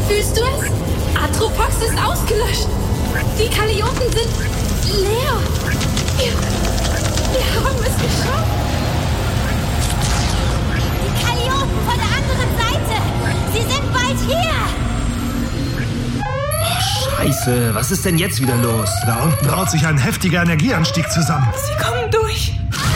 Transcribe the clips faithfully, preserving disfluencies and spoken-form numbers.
Fühlst du es? Atropox ist ausgelöscht. Die Kalioten sind leer. Wir, wir haben es geschafft. Die Kalioten von der anderen Seite. Sie sind bald hier. Oh, Scheiße, was ist denn jetzt wieder los? Da unten braut sich ein heftiger Energieanstieg zusammen. Sie kommen durch.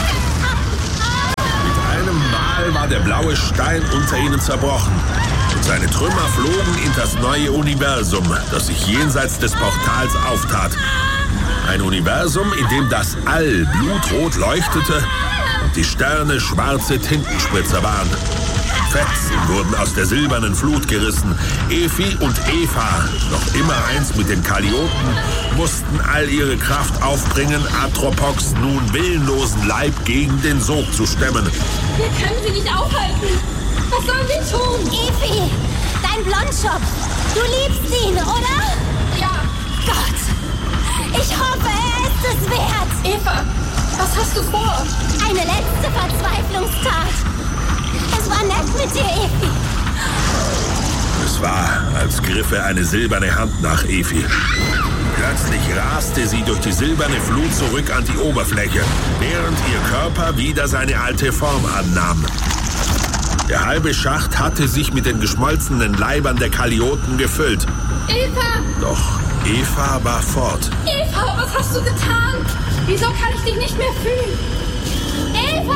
Mit einem Mal war der blaue Stein unter ihnen zerbrochen. Und seine Trümmer flogen in das neue Universum, das sich jenseits des Portals auftat. Ein Universum, in dem das All blutrot leuchtete und die Sterne schwarze Tintenspritzer waren. Fetzen wurden aus der silbernen Flut gerissen. Efi und Eva, noch immer eins mit den Kalioten, mussten all ihre Kraft aufbringen, Atropox nun willenlosen Leib gegen den Sog zu stemmen. Wir können sie nicht aufhalten. Was sollen wir tun? Efi, dein Blondschopf. Du liebst ihn, oder? Ja. Gott, ich hoffe, er ist es wert. Eva, was hast du vor? Eine letzte Verzweiflungstat. Es war nett mit dir, Efi. Es war, als griffe eine silberne Hand nach Efi. Plötzlich raste sie durch die silberne Flut zurück an die Oberfläche, während ihr Körper wieder seine alte Form annahm. Der halbe Schacht hatte sich mit den geschmolzenen Leibern der Kalioten gefüllt. Eva! Doch Eva war fort. Eva, was hast du getan? Wieso kann ich dich nicht mehr fühlen? Eva!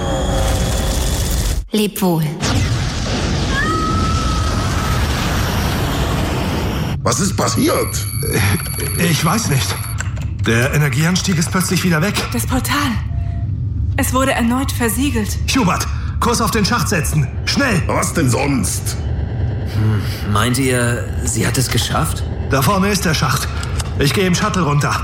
Leb wohl. Was ist passiert? Ich weiß nicht. Der Energieanstieg ist plötzlich wieder weg. Das Portal. Es wurde erneut versiegelt. Hubert, Kurs auf den Schacht setzen. Schnell! Was denn sonst? Hm, meint ihr, sie hat es geschafft? Da vorne ist der Schacht. Ich gehe im Shuttle runter.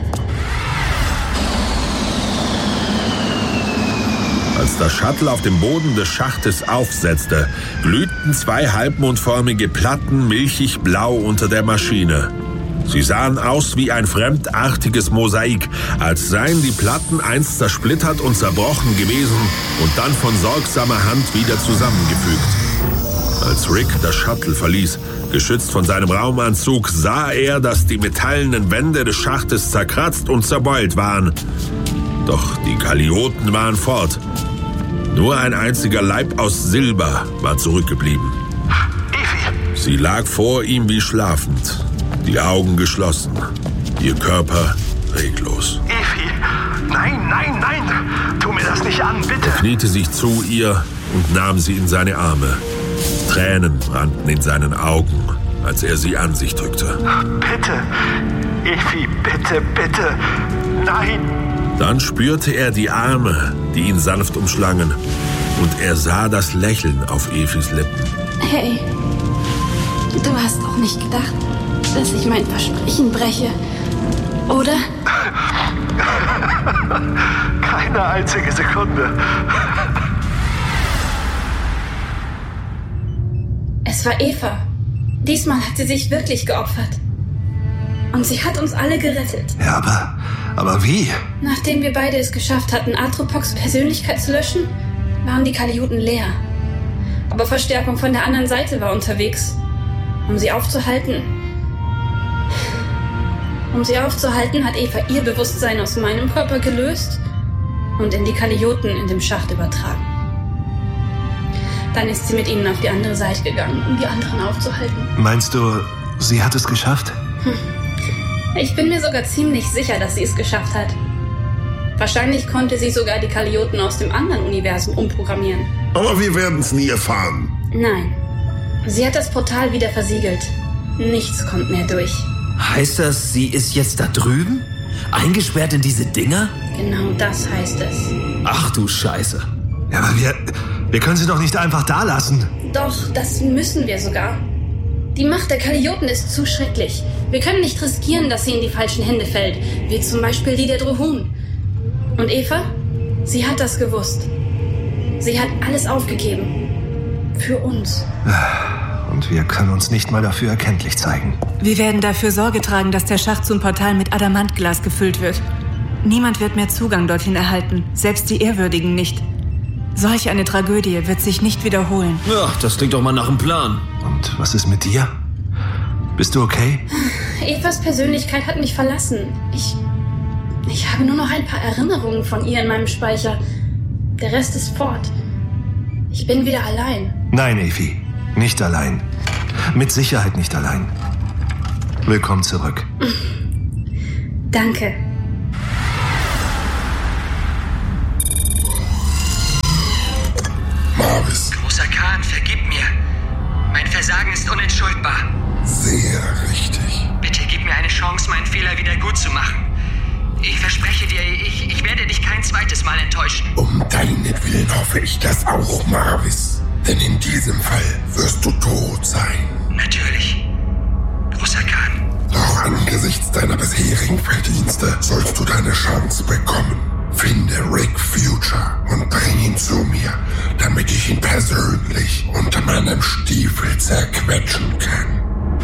Als das Shuttle auf dem Boden des Schachtes aufsetzte, glühten zwei halbmondförmige Platten milchig blau unter der Maschine. Sie sahen aus wie ein fremdartiges Mosaik, als seien die Platten einst zersplittert und zerbrochen gewesen und dann von sorgsamer Hand wieder zusammengefügt. Als Rick das Shuttle verließ, geschützt von seinem Raumanzug, sah er, dass die metallenen Wände des Schachtes zerkratzt und zerbeult waren. Doch die Kalioten waren fort. Nur ein einziger Leib aus Silber war zurückgeblieben. Efi! Sie lag vor ihm wie schlafend, die Augen geschlossen, ihr Körper reglos. Efi! Nein, nein, nein! Tu mir das nicht an, bitte! Er kniete sich zu ihr und nahm sie in seine Arme. Tränen brannten in seinen Augen, als er sie an sich drückte. Bitte! Efi, bitte, bitte! Nein! Dann spürte er die Arme, die ihn sanft umschlangen, und er sah das Lächeln auf Efis Lippen. Hey, du hast doch nicht gedacht, dass ich mein Versprechen breche, oder? Keine einzige Sekunde. Es war Eva. Diesmal hat sie sich wirklich geopfert. Und sie hat uns alle gerettet. Ja, aber... aber wie? Nachdem wir beide es geschafft hatten, Atropox Persönlichkeit zu löschen, waren die Kalioten leer. Aber Verstärkung von der anderen Seite war unterwegs. Um sie aufzuhalten... Um sie aufzuhalten, hat Eva ihr Bewusstsein aus meinem Körper gelöst und in die Kalioten in dem Schacht übertragen. Dann ist sie mit ihnen auf die andere Seite gegangen, um die anderen aufzuhalten. Meinst du, sie hat es geschafft? Hm. Ich bin mir sogar ziemlich sicher, dass sie es geschafft hat. Wahrscheinlich konnte sie sogar die Kalioten aus dem anderen Universum umprogrammieren. Aber wir werden es nie erfahren. Nein. Sie hat das Portal wieder versiegelt. Nichts kommt mehr durch. Heißt das, sie ist jetzt da drüben? Eingesperrt in diese Dinger? Genau das heißt es. Ach du Scheiße. Ja, aber wir, wir können sie doch nicht einfach da lassen. Doch, das müssen wir sogar. Die Macht der Kalioten ist zu schrecklich. Wir können nicht riskieren, dass sie in die falschen Hände fällt, wie zum Beispiel die der Drohun. Und Eva? Sie hat das gewusst. Sie hat alles aufgegeben. Für uns. Und wir können uns nicht mal dafür erkenntlich zeigen. Wir werden dafür Sorge tragen, dass der Schacht zum Portal mit Adamantglas gefüllt wird. Niemand wird mehr Zugang dorthin erhalten, selbst die Ehrwürdigen nicht. Solch eine Tragödie wird sich nicht wiederholen. Ja, das klingt doch mal nach einem Plan. Und was ist mit dir? Bist du okay? Evas Persönlichkeit hat mich verlassen. Ich... Ich habe nur noch ein paar Erinnerungen von ihr in meinem Speicher. Der Rest ist fort. Ich bin wieder allein. Nein, Evi. Nicht allein. Mit Sicherheit nicht allein. Willkommen zurück. Danke. Marvis. Großer Khan, vergib mir. Mein Versagen ist unentschuldbar. Sehr richtig. Bitte gib mir eine Chance, meinen Fehler wieder gut zu machen. Ich verspreche dir, ich, ich werde dich kein zweites Mal enttäuschen. Um deinetwillen hoffe ich das auch, Marvis. Denn in diesem Fall wirst du tot sein. Natürlich. Großer Khan. Doch angesichts deiner bisherigen Verdienste sollst du deine Chance bekommen. Finde Rick Future und bring ihn zu mir, damit ich ihn persönlich unter meinem Stiefel zerquetschen kann.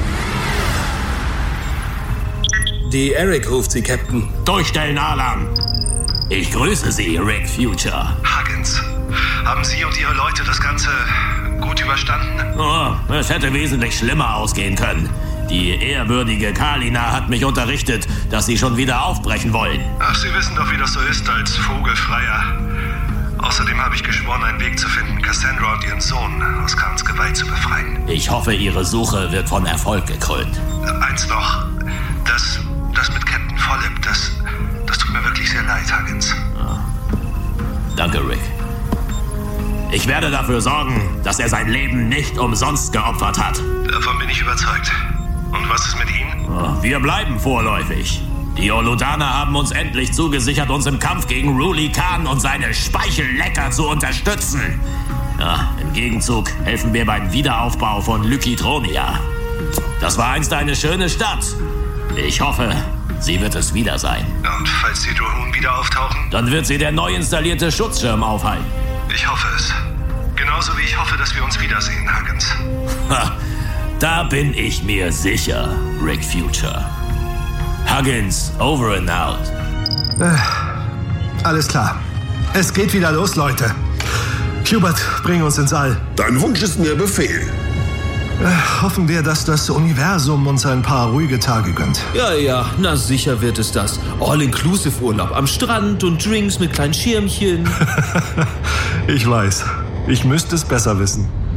Die Eric ruft Sie, Captain. Durchstellen, Alarm. Ich grüße Sie, Rick Future. Huggins, haben Sie und Ihre Leute das Ganze gut überstanden? Oh, es hätte wesentlich schlimmer ausgehen können. Die ehrwürdige Kalina hat mich unterrichtet, dass Sie schon wieder aufbrechen wollen. Ach, Sie wissen doch, wie das so ist als Vogelfreier. Außerdem habe ich geschworen, einen Weg zu finden, Cassandra und ihren Sohn aus Khans Gewalt zu befreien. Ich hoffe, Ihre Suche wird von Erfolg gekrönt. Eins noch. Das, das mit Captain Follip, das, das tut mir wirklich sehr leid, Huggins. Ah. Danke, Rick. Ich werde dafür sorgen, dass er sein Leben nicht umsonst geopfert hat. Davon bin ich überzeugt. Und was ist mit Ihnen? Wir bleiben vorläufig. Die Oludaner haben uns endlich zugesichert, uns im Kampf gegen Ruli Khan und seine Speichellecker zu unterstützen. Ja, im Gegenzug helfen wir beim Wiederaufbau von Lykitronia. Das war einst eine schöne Stadt. Ich hoffe, sie wird es wieder sein. Und falls die Drohnen wieder auftauchen? Dann wird sie der neu installierte Schutzschirm aufhalten. Ich hoffe es. Genauso wie ich hoffe, dass wir uns wiedersehen, Huggins. Ha, da bin ich mir sicher, Rick Future. Huggins, over and out. Äh, alles klar. Es geht wieder los, Leute. Hubert, bring uns ins All. Dein Wunsch ist mir Befehl. Äh, hoffen wir, dass das Universum uns ein paar ruhige Tage gönnt. Ja, ja, na sicher wird es das. All-Inclusive-Urlaub am Strand und Drinks mit kleinen Schirmchen. Ich weiß. Ich müsste es besser wissen.